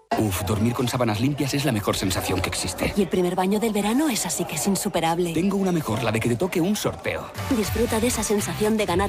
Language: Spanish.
Uf, dormir con sábanas limpias es la mejor sensación que existe. Y el primer baño del verano es así que es insuperable. Tengo una mejor, la de que te toque un sorteo. Disfruta de esa sensación de ganar